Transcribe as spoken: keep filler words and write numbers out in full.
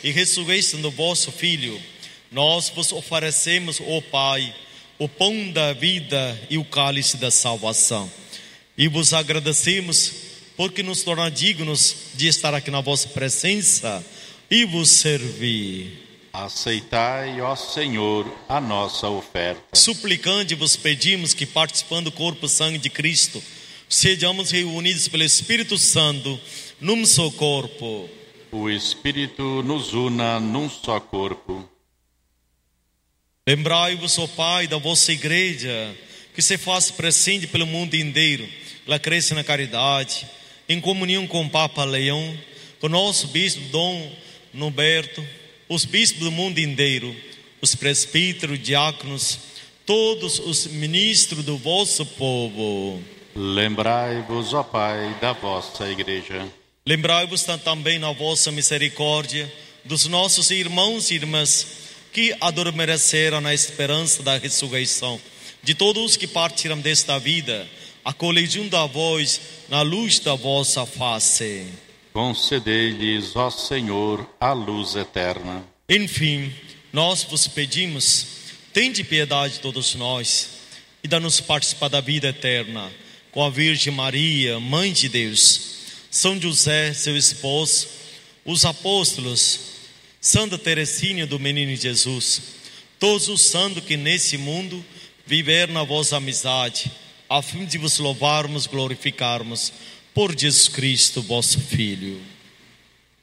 e ressurreição do vosso Filho, nós vos oferecemos, ó Pai, o pão da vida e o cálice da salvação. E vos agradecemos porque nos torna dignos de estar aqui na vossa presença e vos servir. Aceitai, ó Senhor, a nossa oferta. Suplicante vos pedimos que, participando do corpo e sangue de Cristo, sejamos reunidos pelo Espírito Santo num só corpo. O Espírito nos una num só corpo. Lembrai-vos, ó Pai, da vossa igreja, que se faz presente pelo mundo inteiro. Ela cresce na caridade, em comunhão com o Papa Leão, com o nosso bispo Dom Norberto, os bispos do mundo inteiro, os presbíteros, diáconos, todos os ministros do vosso povo. Lembrai-vos, ó Pai, da vossa igreja. Lembrai-vos também na vossa misericórdia dos nossos irmãos e irmãs que adormeceram na esperança da ressurreição, de todos os que partiram desta vida, acolhei junto a vós na luz da vossa face. Concedei-lhes, ó Senhor, a luz eterna. Enfim, nós vos pedimos, tende piedade de todos nós e dá-nos participar da vida eterna com a Virgem Maria, Mãe de Deus, São José, seu esposo, os apóstolos, Santa Teresina do Menino Jesus, todos os santos que nesse mundo viveram na vossa amizade, a fim de vos louvarmos, glorificarmos por Jesus Cristo, vosso Filho.